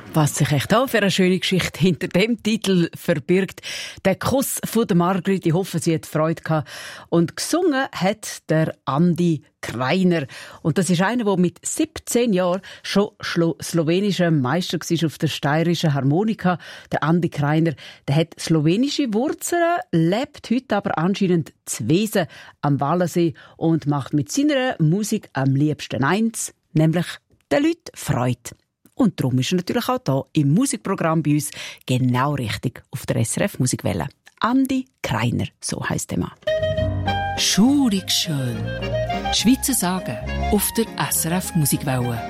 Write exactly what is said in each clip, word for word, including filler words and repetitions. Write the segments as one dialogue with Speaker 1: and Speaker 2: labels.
Speaker 1: Was sich echt auch für eine schöne Geschichte hinter dem Titel verbirgt. Der Kuss von der Margrit. Ich hoffe, sie hat Freude gehabt. Und gesungen hat der Andi Kreiner. Und das ist einer, der mit siebzehn Jahren schon slowenischer Meister war auf der steirischen Harmonika. Der Andi Kreiner, der hat slowenische Wurzeln, lebt heute aber anscheinend zu Wesen am Wallensee und macht mit seiner Musik am liebsten eins, nämlich den Leuten Freude. Und darum ist er natürlich auch hier im Musikprogramm bei uns genau richtig auf der S R F Musikwelle. Andi Kreiner, so heisst der Mann.
Speaker 2: Schurig schön. Schweizer Sagen auf der S R F Musikwelle.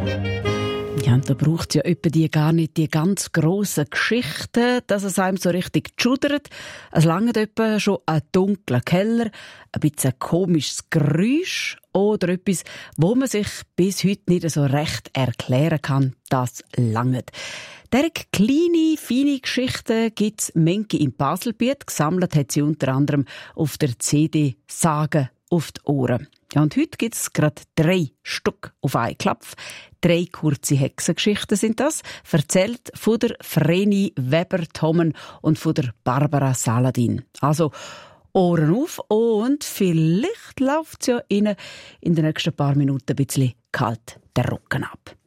Speaker 1: Ja, und da braucht es ja etwa die gar nicht die ganz grossen Geschichten, dass es einem so richtig schudert. Es langt etwa schon ein dunkler Keller, ein bisschen ein komisches Geräusch oder etwas, wo man sich bis heute nicht so recht erklären kann, das langt. Diese kleine, feine Geschichten gibt es manche im Baselbiet. Gesammelt hat sie unter anderem auf der C D «Sagen auf die Ohren». Ja, und heute gibt es gerade drei Stück auf einen Klapf. Drei kurze Hexengeschichten sind das, erzählt von der Vreni Weber-Thommen und von der Barbara Saladin. Also Ohren auf und vielleicht läuft es ja Ihnen in den nächsten paar Minuten ein bisschen kalt der Rücken ab.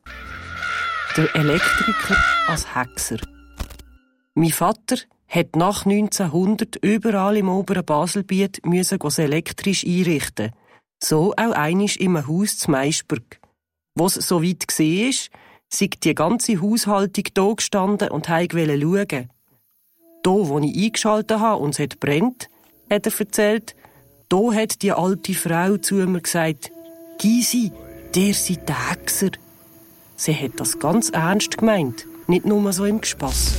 Speaker 3: Der Elektriker als Hexer. Mein Vater hat nach neunzehnhundert überall im oberen Baselbiet müssen das elektrisch einrichten. So auch einisch im Haus zu Meisberg. Wo's so weit war, sei die ganze Haushaltung da gestanden und wollte schauen. Da, wo ich eingeschaltet habe und es hat brennt, hat er erzählt, da hat die alte Frau zu mir gesagt, «Gysi, der sei der Hexer.» Sie hat das ganz ernst gemeint, nicht nur so im Gespass.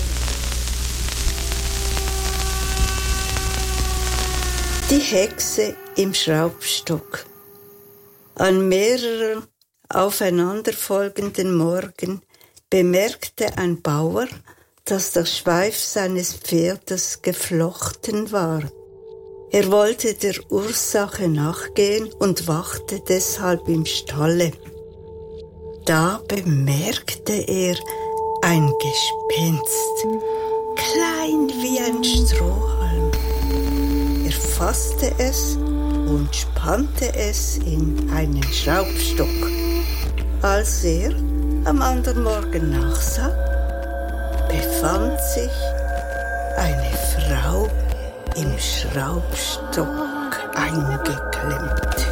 Speaker 4: Die Hexe im Schraubstock. An mehreren aufeinanderfolgenden Morgen bemerkte ein Bauer, dass der Schweif seines Pferdes geflochten war. Er wollte der Ursache nachgehen und wachte deshalb im Stalle. Da bemerkte er ein Gespenst, klein wie ein Strohhalm. Er fasste es und spannte es in einen Schraubstock. Als er am anderen Morgen nachsah, befand sich eine Frau im Schraubstock eingeklemmt.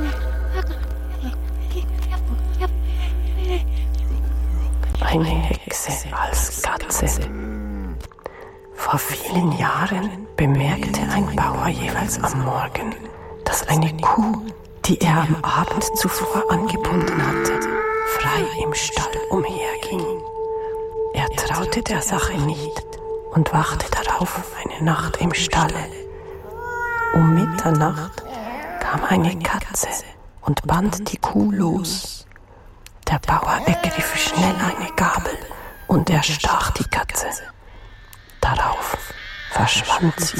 Speaker 3: Eine Hexe als Katze. Vor vielen Jahren bemerkte ein Bauer jeweils am Morgen, dass eine Kuh, die er am Abend zuvor angebunden hatte, frei im Stall umherging. Er traute der Sache nicht und wachte darauf eine Nacht im Stalle. Um Mitternacht kam eine Katze und band die Kuh los. Der Bauer ergriff schnell eine Gabel und erstach die Katze. Darauf verschwand sie.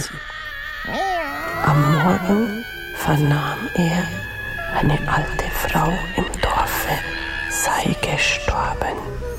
Speaker 3: Am Morgen vernahm er, eine alte Frau im Dorfe sei gestorben.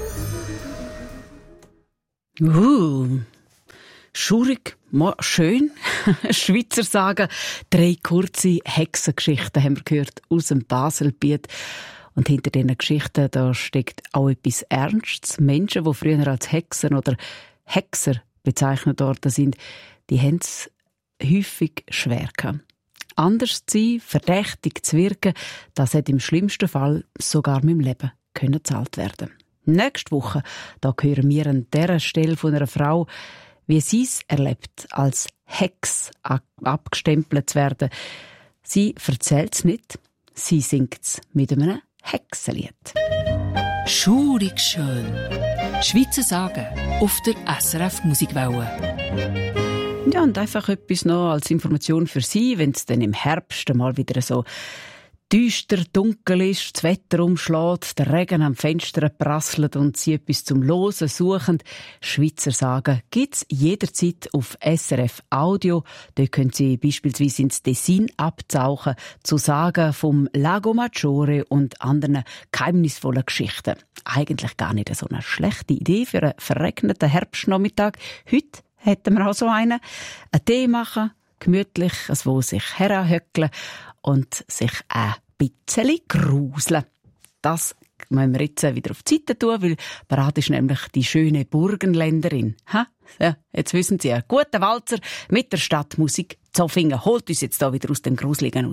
Speaker 1: Uh, schurig, schön. Schweizer Sagen. Drei kurze Hexengeschichten haben wir gehört aus dem Baselbiet. Und hinter diesen Geschichten da steckt auch etwas Ernstes. Menschen, die früher als Hexen oder Hexer bezeichnet worden sind, die haben es häufig schwer gehabt. Anders zu sein, verdächtig zu wirken, das hat im schlimmsten Fall sogar mit dem Leben können gezahlt werden. Nächste Woche da hören wir an dieser Stelle von einer Frau, wie sie es erlebt, als Hex abgestempelt zu werden. Sie erzählt es nicht, sie singt es mit einem Hexenlied.
Speaker 2: Schurig schön. Schweizer Sagen auf der S R F Musikwelle.
Speaker 1: Ja, und einfach etwas noch als Information für Sie, wenn es dann im Herbst mal wieder so düster, dunkel ist, das Wetter umschlägt, der Regen am Fenster prasselt und sie etwas zum Losen suchen. Schweizer Sagen gibt's jederzeit auf S R F Audio. Dort können Sie beispielsweise ins Tessin abtauchen, zu Sagen vom Lago Maggiore und anderen geheimnisvollen Geschichten. Eigentlich gar nicht so eine schlechte Idee für einen verregneten Herbstnachmittag. Heute hätten wir auch so einen. Einen Tee machen, gemütlich, wo sich herhöckeln und sich ein bisschen gruseln. Das müssen wir jetzt wieder auf die Seite tun, weil bereit ist nämlich die schöne Burgenländerin. Ha? Ja, jetzt wissen Sie, einen guten Walzer mit der Stadtmusik Zoffingen holt uns jetzt da wieder aus dem Gruseligen raus.